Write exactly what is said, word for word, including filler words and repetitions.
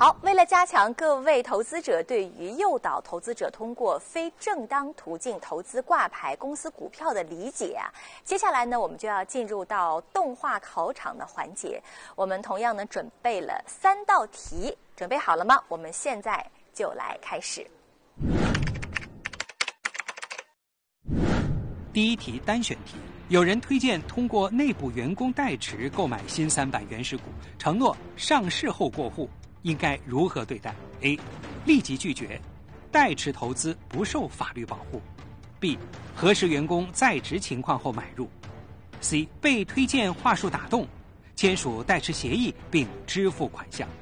好，为了加强各位投资者对于诱导投资者通过非正当途径投资挂牌公司股票的理解啊，接下来呢，我们就要进入到动画考场的环节。我们同样呢准备了三道题，准备好了吗？我们现在就来开始。 第一题单选题，有人推荐通过内部员工代持购买新三板原始股，承诺上市后过户。应该如何对待 ？A. 立即拒绝，代持投资不受法律保护。B. 核实员工在职情况后买入。C. 被推荐话术打动，签署代持协议并支付款项。